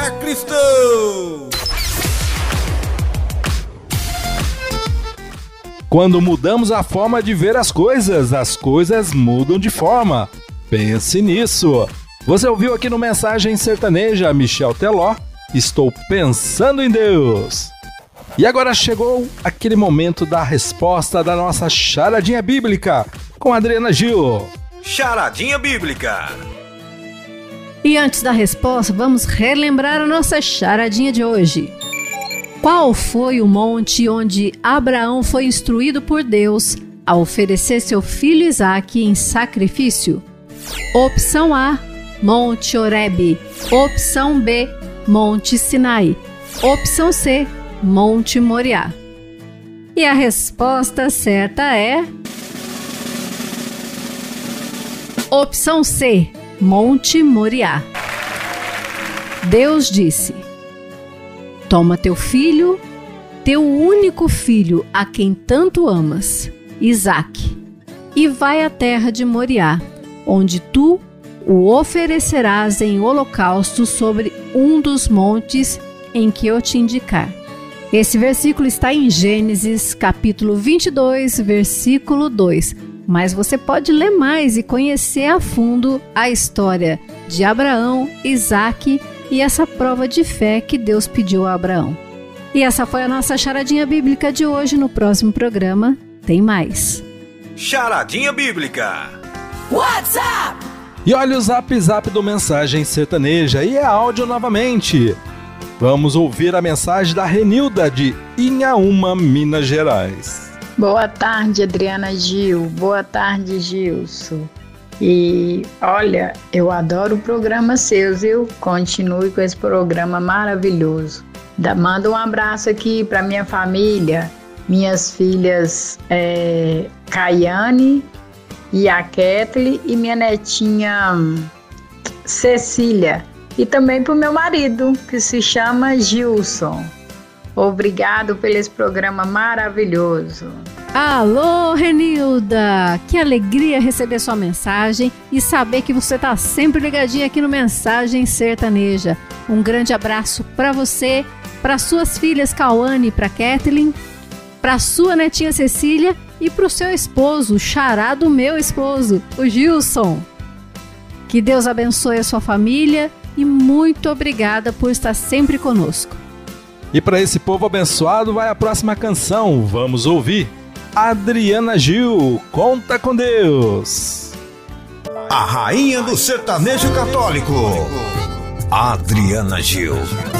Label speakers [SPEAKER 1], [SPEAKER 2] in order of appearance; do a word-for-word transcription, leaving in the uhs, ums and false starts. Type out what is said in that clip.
[SPEAKER 1] Sacristão!
[SPEAKER 2] Quando mudamos a forma de ver as coisas, as coisas mudam de forma. Pense nisso. Você ouviu aqui no Mensagem Sertaneja, Michel Teló, Estou Pensando em Deus. E agora chegou aquele momento da resposta da nossa charadinha bíblica, com a Adriana Gil.
[SPEAKER 1] Charadinha bíblica.
[SPEAKER 3] E antes da resposta, vamos relembrar a nossa charadinha de hoje. Qual foi o monte onde Abraão foi instruído por Deus a oferecer seu filho Isaque em sacrifício? Opção A, Monte Horebe. Opção B, Monte Sinai. Opção C, Monte Moriá. E a resposta certa é... Opção C, Monte Moriá. Deus disse: toma teu filho, teu único filho, a quem tanto amas, Isaque, e vai à terra de Moriá, onde tu o oferecerás em holocausto sobre um dos montes em que eu te indicar. Esse versículo está em Gênesis, capítulo vinte e dois, versículo dois. Mas você pode ler mais e conhecer a fundo a história de Abraão, Isaque e essa prova de fé que Deus pediu a Abraão. E essa foi a nossa charadinha bíblica de hoje. No próximo programa tem mais.
[SPEAKER 1] Charadinha bíblica.
[SPEAKER 4] WhatsApp!
[SPEAKER 2] E olha o zap zap do Mensagem Sertaneja, e é áudio novamente. Vamos ouvir a mensagem da Renilda de Inhaúma, Minas Gerais.
[SPEAKER 5] Boa tarde, Adriana Gil. Boa tarde, Gilson. E olha, eu adoro o programa seu, viu? Continue com esse programa maravilhoso. Da, manda um abraço aqui para minha família, minhas filhas é, Caiane e a Kathleen e minha netinha Cecília. E também para o meu marido, que se chama Gilson. Obrigado por esse programa maravilhoso.
[SPEAKER 3] Alô, Renilda! Que alegria receber sua mensagem e saber que você está sempre ligadinha aqui no Mensagem Sertaneja. Um grande abraço para você, para suas filhas Cauane e para Kathleen, para sua netinha Cecília e para o seu esposo, o xará do meu esposo, o Gilson. Que Deus abençoe a sua família e muito obrigada por estar sempre conosco.
[SPEAKER 2] E para esse povo abençoado vai a próxima canção. Vamos ouvir Adriana Gil, Conta com Deus.
[SPEAKER 1] A rainha do sertanejo católico, Adriana Gil.